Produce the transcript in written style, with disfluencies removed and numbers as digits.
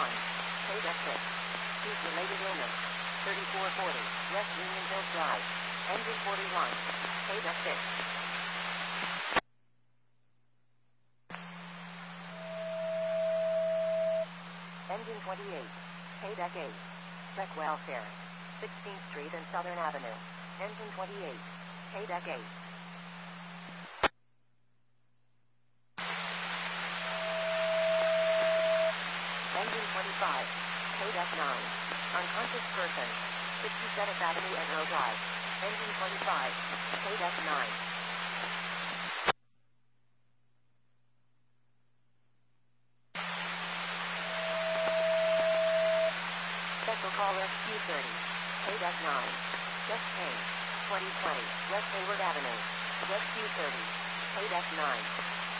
KDEC 6. Heat-related illness. 3440, West Union Hills Drive. Engine 41. KDEC 6. Engine 28. KDEC 8. Check welfare. 16th Street and Southern Avenue. Engine 28. KDEC 8. Engine 25. KDEC 9. Unconscious person. 67th Avenue Edrow Drive. Engine 25. KDEC 9. Special caller Q30. KDEC 9. Just Kane. 2020 West Hayward Avenue. Just Q30. KDEC 9.